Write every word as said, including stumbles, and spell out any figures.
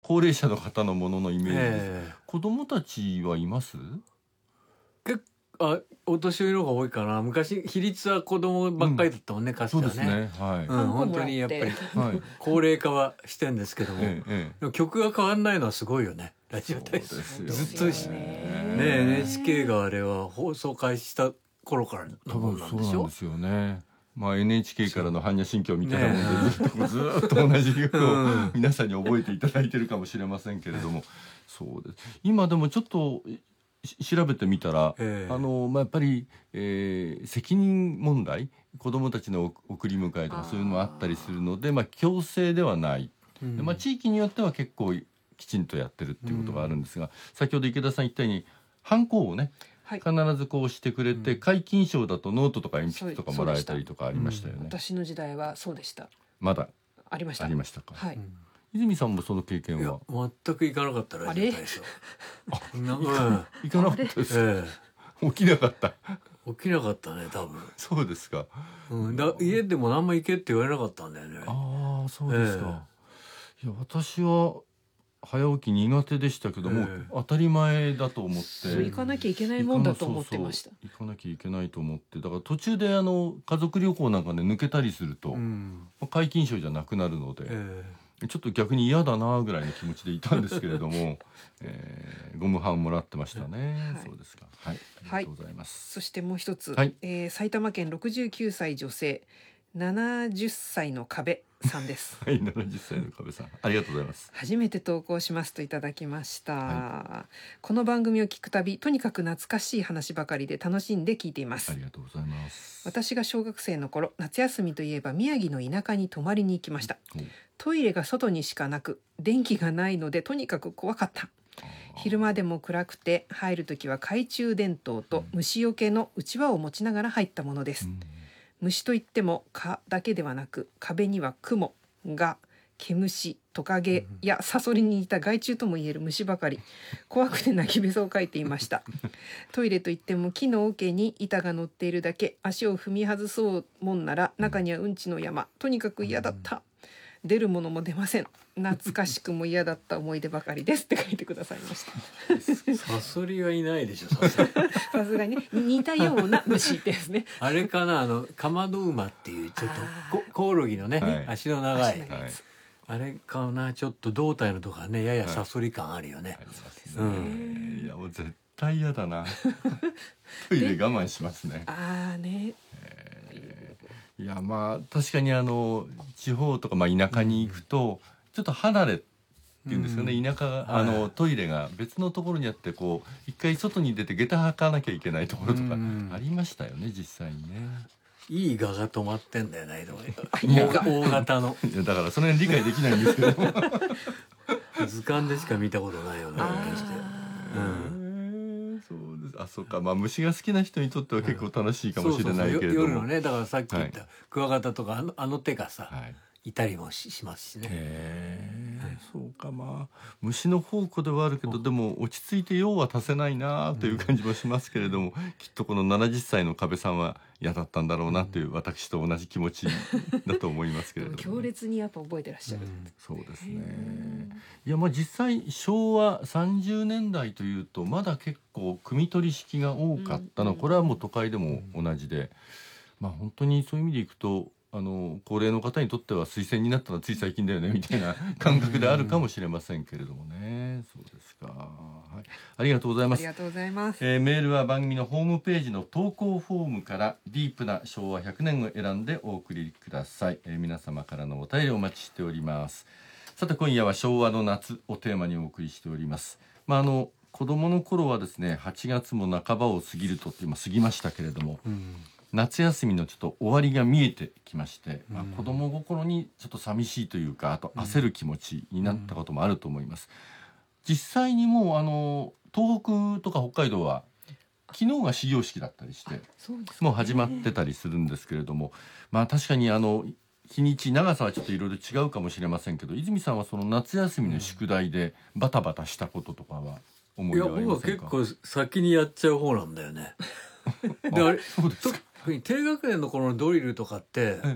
高齢者の方のもののイメージです、 ええ、 子供たちはいます？ 結構あお年寄りの方が多いかな。昔比率は子供ばっかりだったもんね、かつてはね。 そうですね、はい、 うん、本当にやっぱりはい、 高齢化はしてんですけども、 えええでも曲が変わんないのはすごいよね、ラジオ体操。 そうですよずっとしねえ エヌエイチケー があれは放送開始した頃からの多分ものなんでしょ。 そうなんですよね。まあ、エヌエイチケー からの般若心経みたいなもねんでずっとずっと同じ曲をうん皆さんに覚えていただいてるかもしれませんけれども、そうです。今でもちょっとし調べてみたら、 ええあのまあ、やっぱり、えー責任問題、子どもたちの送り迎えとかそういうのもあったりするので、まあ、強制ではない、 うんでまあ、地域によっては結構きちんとやってるっていうことがあるんですが、先ほど池田さん言ったようにハンコをね、 はい、 必ずこうしてくれて、 うん、 皆勤賞だとノートとか鉛筆とかもらえたそうりとかありましたよね。 私の時代はそうでした。 まだありましたありましたか。 はい、 うん泉さんもその経験いやは？ 全く行かなかったラジオ体操。あなうん行かなかったですか？ え起きなかった。 え、起きなかったね多分。 そうですか。 うん、だ家でも何も行けって言われなかったんだよね。 ああ、そうですか、いや私は早起き苦手でしたけども、 ええ当たり前だと思ってそう行かなきゃいけないもんだと思ってました。 そうそう行かなきゃいけないと思って、だから途中であの家族旅行なんかで抜けたりすると、 うんまあ皆勤賞じゃなくなるので、 えちょっと逆に嫌だなぐらいの気持ちでいたんですけれども、えー、ゴムハンもらってましたね、 はいそうですか、はい、ありがとうございます、 そしてもう一つ、 はいえー埼玉県ろくじゅうきゅうさい女性ななじゅっさいの壁さんですはい、ななじゅっさいの壁さんありがとうございます。 初めて投稿しますといただきました、 はこの番組を聞くたびとにかく懐かしい話ばかりで楽しんで聞いていますありがとうございます。 私が小学生の頃、夏休みといえば宮城の田舎に泊まりに行きました。 おトイレが外にしかなく電気がないのでとにかく怖かった。昼間でも暗くて入るときは懐中電灯と虫よけのうちわを持ちながら入ったものです、 うん虫といっても蚊だけではなく壁にはクモが毛虫トカゲやサソリに似た害虫ともいえる虫ばかり、怖くて泣きべそをかいていましたトイレといっても木の桶に板が乗っているだけ、足を踏み外そうもんなら中にはうんちの山、とにかく嫌だった、出るものも出ません。懐かしくも嫌だった思い出ばかりですって書いてくださいましたえ、サソリはいないでしょさすがにさすがにね似たような虫ですねあれかな、あのカマドウマっていうちょっとこコオロギのね、 はい足の長い足の長いはいあれかな、ちょっと胴体のとかねややサソリ感あるよね、 ありますうね、いやもう絶対嫌だなトイレ我慢しますね。 ああね、 いやまあ確かにあの地方とか、まあ、田舎に行くと、ちょっと離れっていうんですかね、 うん田舎が、 はいあのトイレが別のところにあって、こう一回外に出て下駄履かなきゃいけないところとかうんありましたよね、実際にね。 いいガが止まってんだよねでもねいいガ大型のいやだからその辺理解できないんですけど図鑑でしか見たことないような気がして、 あうんそうです。あ、そうか。まあ虫が好きな人にとっては結構楽しいかもしれないけれども、 そうそうそう夜のね、だからさっき言った、 はクワガタとかあのあの手がさ、 はい。 いたりも し, しますしね。 へえ、そうか。まあ虫の宝庫ではあるけど、でも落ち着いて用は足せないなという感じもしますけれども、うん、きっとこのななじゅっさいの壁さんは嫌だったんだろうなという、私と同じ気持ちだと思いますけれども、ね、 強烈にやっぱ覚えてらっしゃる、 うんそうですね。いやまあ実際昭和さんじゅうねんだいというとまだ結構汲み取り式が多かったの、これはもう都会でも同じで、まあ本当にそういう意味でいくと、あの高齢の方にとっては推薦になったのはつい最近だよねみたいな感覚であるかもしれませんけれどもね。そうですか、はい、ありがとうございます。 ありがとうございます、 えー、メールは番組のホームページの投稿フォームからディープな昭和ひゃくねんを選んでお送りください、えー、皆様からのお便りをお待ちしております。さて今夜は昭和の夏をテーマにお送りしております。まああの子供の頃はですね、はちがつも半ばを過ぎるとって今過ぎましたけれども、 うん夏休みのちょっと終わりが見えてきまして、まあ、 うん子供心にちょっと寂しいというか、あと焦る気持ちになったこともあると思います。実際にもうあの東北とか北海道は昨日が始業式だったりしてそうですかね、 もう始まってたりするんですけれども、まあ確かにあの日にち長さはちょっといろいろ違うかもしれませんけど、泉さんはその夏休みの宿題でバタバタしたこととかは思い出いやはありませんか？ 僕は結構先にやっちゃう方なんだよね。であれそうですか。 特に低学年の頃のドリルとかって